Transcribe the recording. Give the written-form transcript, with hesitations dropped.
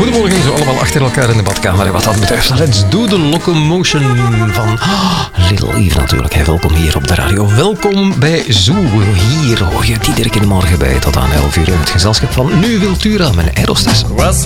Goedemorgen, zo allemaal achter elkaar in de badkamer. Wat dat betreft, let's do the locomotion van Little Eve natuurlijk. Hey, welkom hier op de radio. Welkom bij Zoo. Hier hoor je het iedere keer morgen bij tot aan 11 uur in het gezelschap van Nu Wiltura, mijn aerosters. Was